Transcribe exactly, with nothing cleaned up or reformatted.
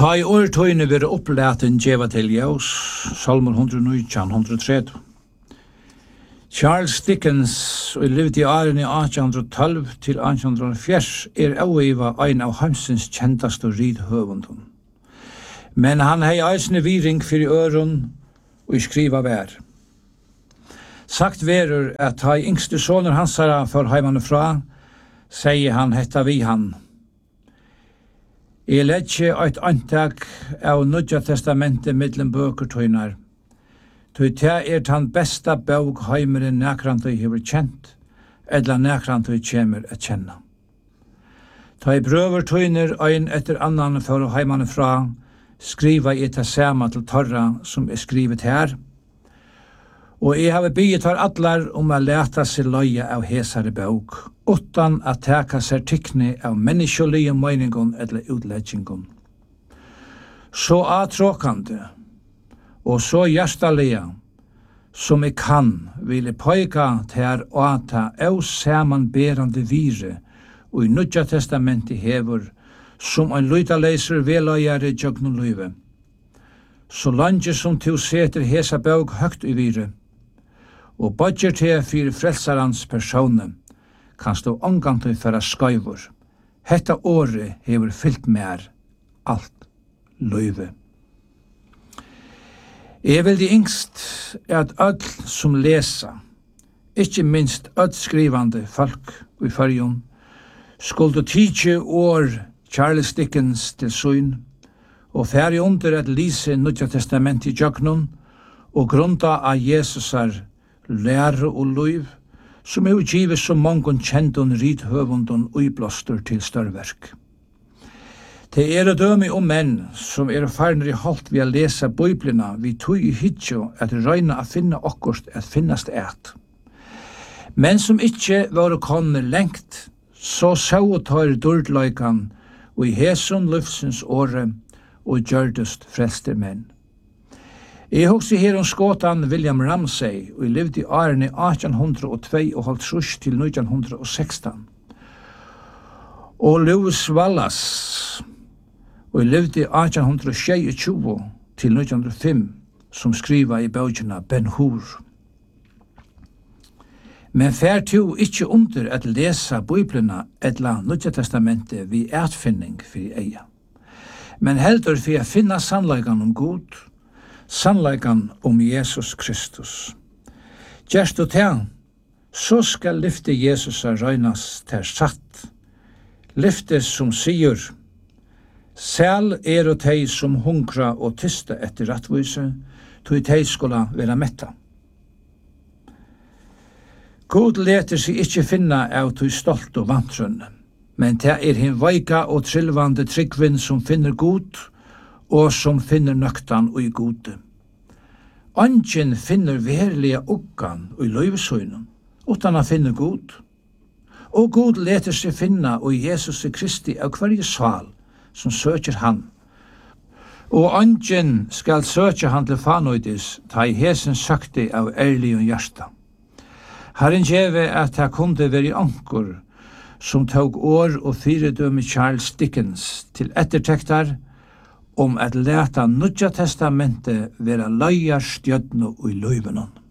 Ta i årtøyne være opplaten djeva til jævs, Salmer one oh nine, one thirty. Charles Dickens, og levde i åren i eighteen twelve til eighteen forty, er auiva ein av heimsins kjentaste ridhøvundun. Men han hei eisne viring fyrir øron og i skriva vær. Sagt verur at ta i yngste soner hansara for heimane fra, sier han hetta vi han. Jeg letje eit antak av Nudja testamentet middelen bøkertøynar. Tøy ta er tan besta bøg heimeren nekrantøy hever kjent, edla nekrantøy kjemer et kjenna. Ta i brøvertøyner ein etter annan for heimane fra, skriva i ta sama til torra som er skrivet her, og jeg har bygget her atlar om å leta seg løye av hesare bøg, utan at teka seg tykne av menneskelige meningon eller utledgingon. Så atråkande, og så hjertalige, som jeg kan, vil jeg pøyka til her åta av samanberande vire, og i Nudja testamentet hever, som en lytaleiser veløyere jøgnu løyve. Så lange som til seter hesa bøg høgt i vire, og budget til fyrir frelsarans persone, kan stå omgantøy færa skøyvor. Hetta året hever fyllt mer alt løyve. Jeg vil de yngst at öll som lesa, ikkje minst öll skrivande folk i fyrjun, skuldu tidje år Charles Dickens til søyn, og færi under at lise Nudja testament i jøgnun, og grunda av Jesusar lære og løyv, som er givet så mange kjentun ridhøvundun uiblåster til størverk. Det er å døme om menn som er farner i halt ved å lese Biblina, vi tog i hitjo at røyna å finne okkurst at finnast et. Men som ikkje var konne lengt, så så tar dordløykan og i hesun løfsens åre og gjørdest frelste menn. Jeg husker her om skåtan William Ramsay, og jeg levde i årene eighteen oh two til nineteen sixteen. Og Lewis Wallace, og jeg levde i eighteen twenty-two til nineteen oh five, som skriva i bøkjena Ben Hur. Men fær to ikkje under at lesa Biblina etla Nudja testamentet vi etfinning fyrir eia. Men heldur fyrir a finna sannleikan om god, sannleikan om Jesus Kristus. Gjerst du til, så skal lyfte Jesus a røynas ter satt. Lyfte som sier, sel er og tei som hungra og tysta etter rattvise, tog tei skola vera metta. God leter seg ikkje finna av tog stolt og vantrunne, men det er hin veika og trillvande tryggvinn som finner god, og som finner nøktan og i gode. Angen finner verlige okkan og i løyvesøynen, utan han finner god. Og god leter seg finna og i Jesus Kristi av hverje sval som søker han. Og angen skal søke han til fanøydis, ta i hesen søkte av ærlig og hjärsta. Herren gjeve at det kunde være anker som tog år og firedømme Charles Dickens til ettertektar, om at leta Nudja testamentet vera løyar stjødno og i løyvenon.